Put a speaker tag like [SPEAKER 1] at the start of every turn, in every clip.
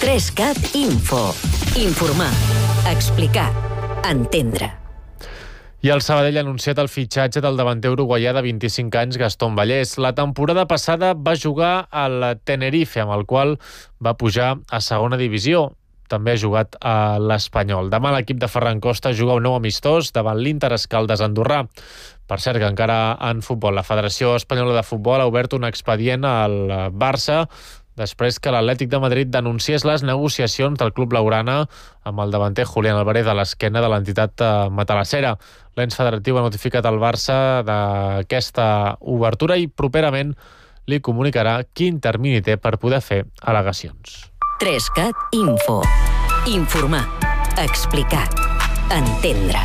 [SPEAKER 1] 3CAT Info. Informar, explicar, entendre.
[SPEAKER 2] I el Sabadell ha anunciat el fitxatge del davanter uruguaià de 25 anys, Gastón Vallès. La temporada passada va jugar al Tenerife, amb el qual va pujar a segona divisió. També ha jugat a l'Espanyol. Demà l'equip de Ferran Costa juga un nou amistós davant l'Inter Escaldes andorrà. Per cert, que encara en futbol, la Federació Espanyola de Futbol ha obert un expedient al Barça després que l'Atlètic de Madrid denunciés les negociacions del club blaugrana amb el davanter Julián Álvarez a l'esquena de l'entitat matalassera. L'ens federatiu ha notificat al Barça d'aquesta obertura i properament li comunicarà quin termini té per poder fer al·legacions.
[SPEAKER 1] 3CAT Info. Informar, explicar, entendre.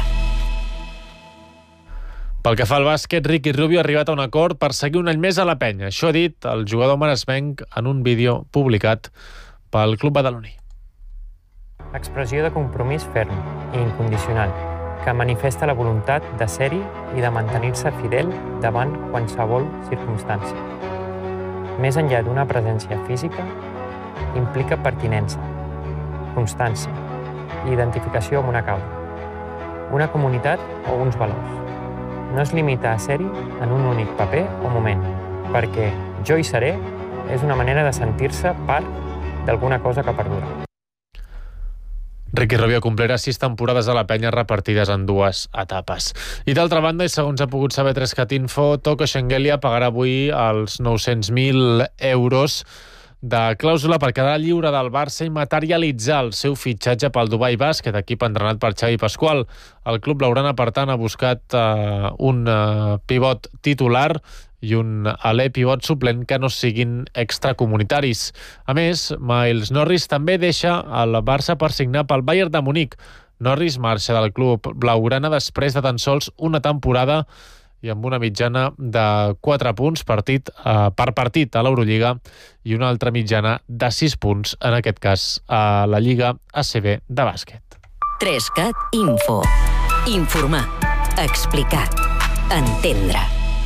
[SPEAKER 2] Pel que fa al bàsquet, Ricky Rubio ha arribat a un acord per seguir un any més a la penya. Això ha dit el jugador maresmenc en un vídeo publicat pel club badaloní.
[SPEAKER 3] Expressió de compromís ferm i incondicional que manifesta la voluntat de ser-hi i de mantenir-se fidel davant qualsevol circumstància. Més enllà d'una presència física, implica pertinença, constància i identificació amb una causa, una comunitat o uns valors. No es limita a ser-hi en un únic paper o moment, perquè jo hi seré és una manera de sentir-se part d'alguna cosa que perdura.
[SPEAKER 2] Ricky Rubio complirà 6 temporades a la penya repartides en 2 etapes. I d'altra banda, i segons ha pogut saber 3CAT Info, Toko Shengelia pagarà avui els 900.000 euros de clàusula per quedar lliure del Barça i materialitzar el seu fitxatge pel Dubai Bàsquet, equip entrenat per Xavi Pascual. El club blaugrana, per tant, ha buscat un pivot titular i un alè pivot suplent que no siguin extracomunitaris. A més, Miles Norris també deixa el Barça per signar pel Bayern de Munic. Norris marxa del club blaugrana després de tan sols una temporada i amb una mitjana de 4 punts per partit a l'Eurolliga i una altra mitjana de 6 punts, en aquest cas a la Lliga ACB de bàsquet.
[SPEAKER 1] 3CAT Info. Informar, explicar, entendre.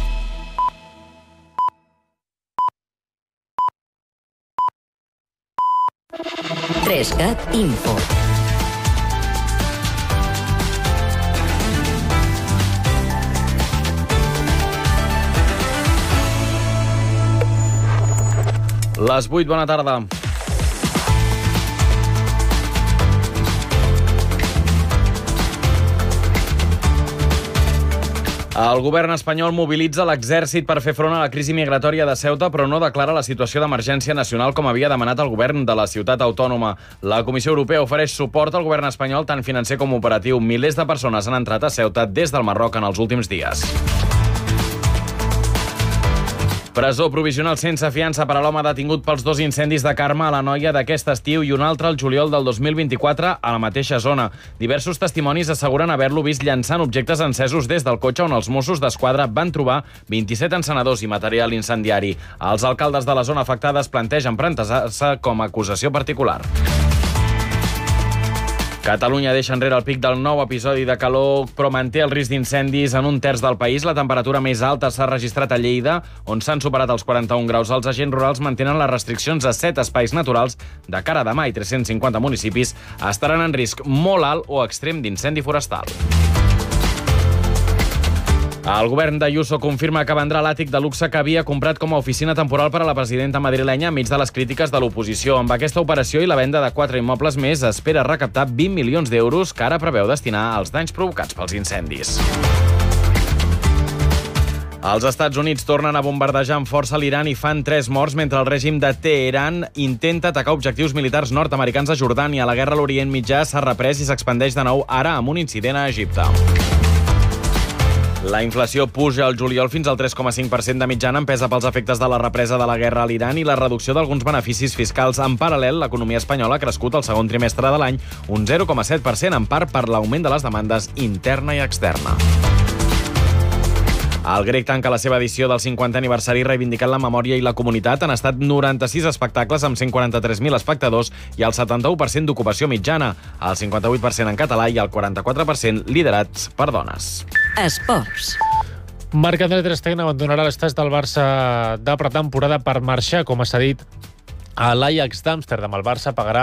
[SPEAKER 1] Trescat Info.
[SPEAKER 4] Les 8, bona tarda. El govern espanyol mobilitza l'exèrcit per fer front a la crisi migratòria de Ceuta, però no declara la situació d'emergència nacional com havia demanat el govern de la ciutat autònoma. La Comissió Europea ofereix suport al govern espanyol, tant financer com operatiu. Milers de persones han entrat a Ceuta des del Marroc en els últims dies. Presó provisional sense fiança per a l'home detingut pels 2 incendis de Carme a l'Anoia d'aquest estiu i un altre al juliol del 2024 a la mateixa zona. Diversos testimonis asseguren haver-lo vist llançant objectes encesos des del cotxe on els Mossos d'Esquadra van trobar 27 encenedors i material incendiari. Els alcaldes de la zona afectada es plantegen presentar-se com a acusació particular. Catalunya deixa enrere el pic del nou episodi de calor, però manté el risc d'incendis en un terç del país. La temperatura més alta s'ha registrat a Lleida, on s'han superat els 41 graus. Els agents rurals mantenen les restriccions a 7 espais naturals de cara a demà i 350 municipis estaran en risc molt alt o extrem d'incendi forestal. El govern d'Ayuso confirma que vendrà l'àtic de luxe que havia comprat com a oficina temporal per a la presidenta madrilenya enmig de les crítiques de l'oposició. Amb aquesta operació i la venda de 4 immobles més, espera recaptar 20 milions d'euros que ara preveu destinar als danys provocats pels incendis. Els Estats Units tornen a bombardejar amb força l'Iran i fan 3 morts mentre el règim de Teheran intenta atacar objectius militars nord-americans a Jordània. La guerra a l'Orient Mitjà s'ha reprès i s'expandeix de nou ara amb un incident a Egipte. La inflació puja al juliol fins al 3,5% de mitjana, empesa pels efectes de la represa de la guerra a l'Iran i la reducció d'alguns beneficis fiscals. En paral·lel, l'economia espanyola ha crescut el segon trimestre de l'any un 0,7%, en part per l'augment de les demandes interna i externa. El grec tanca la seva edició del 50è aniversari reivindicant la memòria i la comunitat. Han estat 96 espectacles amb 143.000 espectadors i el 71% d'ocupació mitjana, el 58% en català i el 44% liderats per dones.
[SPEAKER 1] Esports.
[SPEAKER 2] Marc-André Ter Stegen abandonarà l'estàs del Barça de pretemporada per marxar, com s'ha dit, a l'Ajax d'Amsterdam. El Barça pagarà